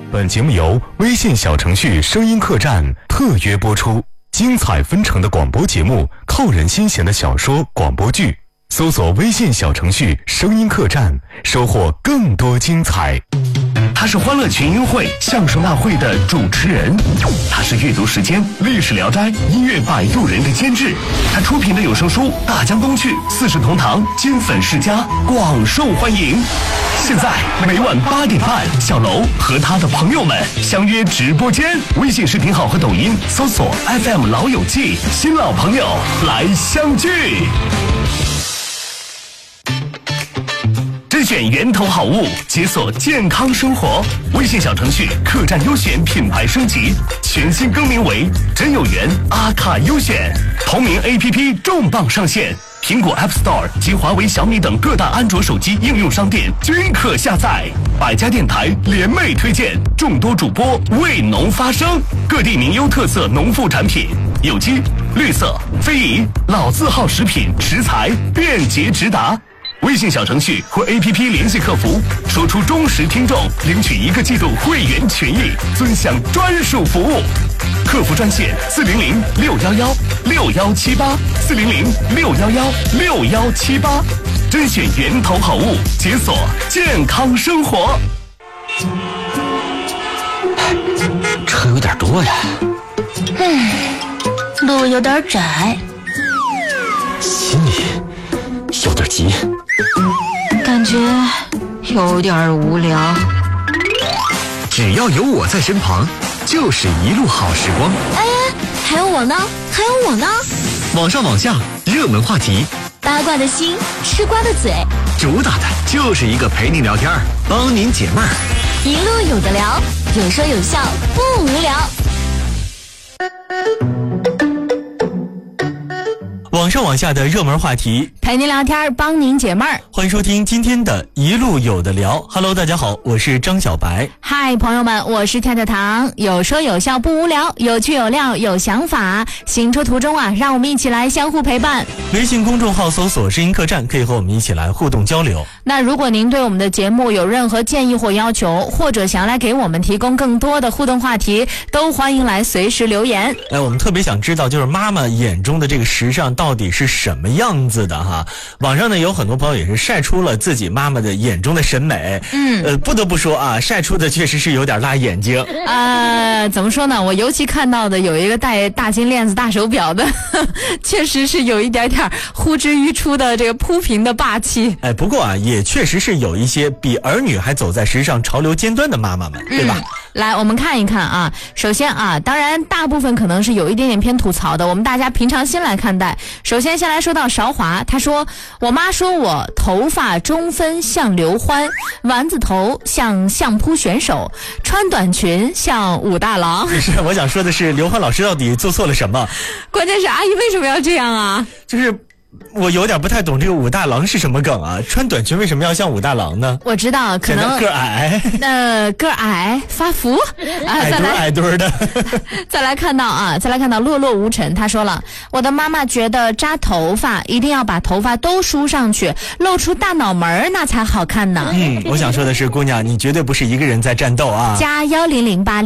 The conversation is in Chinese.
本节目由微信小程序声音客栈特约播出，精彩纷呈的广播节目，扣人心弦的小说广播剧，搜索微信小程序声音客栈，收获更多精彩。 他是欢乐群英会相声大会的主持人，他是阅读时间历史聊斋音乐摆渡人的监制，他出品的有声书《大江东去》四世同堂金粉世家广受欢迎。现在每晚8点半，小楼和他的朋友们相约直播间，微信视频号和抖音搜索 FM 老友记，新老朋友来相聚。甄选源头好物，解锁健康生活。微信小程序客栈优选品牌升级，全新更名为真有缘阿卡优选。同名 APP 重磅上线，苹果 App Store 及华为、小米等各大安卓手机应用商店均可下载。百家电台联袂推荐，众多主播为农发声，各地名优特色农副产品，有机、绿色、非遗、老字号食品、食材便捷直达。微信小程序或 APP 联系客服，说出忠实听众，领取1个季度会员权益，尊享专属服务。客服专线400-611-6178，400-611-6178，甄选源头好物，解锁健康生活。 车有点多呀， 路有点窄， 心里有点急， 感觉有点无聊。 只要有我在身旁，就是一路好时光。 哎，还有我呢，还有我呢。 网上网下，热门话题， 八卦的心，吃瓜的嘴， 主打的就是一个陪您聊天，帮您解闷儿， 一路有的聊，有说有笑，不无聊。 网上网下的热门话题， 陪您聊天，帮您解闷儿。 欢迎收听今天的一路有的聊。Hello， 大家好，我是张小白。 嗨，朋友们，我是跳跳糖，有说有笑不无聊，有趣有料有想法。行车途中啊，让我们一起来相互陪伴。 微信公众号搜索声音客栈，可以和我们一起来互动交流。 那如果您对我们的节目有任何建议或要求，或者想要来给我们提供更多的互动话题，都欢迎来随时留言。 我们特别想知道，就是妈妈眼中的这个时尚到底是什么样子的哈？网上呢有很多朋友也是晒出了自己妈妈的眼中的审美。不得不说啊，晒出的确实是有点辣眼睛。 怎么说呢？我尤其看到的有一个戴大金链子、大手表的，确实是有一点点呼之欲出的这个铺平的霸气。 不过啊，也确实是有一些比儿女还走在时尚潮流尖端的妈妈们，对吧？ 来，我们看一看啊。首先啊，当然大部分可能是有一点点偏吐槽的，我们大家平常心来看待。首先先来说到韶华，他说我妈说我头发中分像刘欢，丸子头像相扑选手，穿短裙像武大郎。 是，我想说的是刘欢老师到底做错了什么？ 关键是阿姨为什么要这样啊？ 就是我有点不太懂这个武大郎是什么梗啊？穿短裙为什么要像武大郎呢？ 我知道，可能个矮， 个矮发福啊， 矮墩的。 再来看到落落无尘，他说了，我的妈妈觉得扎头发一定要把头发都梳上去，露出大脑门那才好看呢。 我想说的是，姑娘，你绝对不是一个人在战斗啊！ 加1008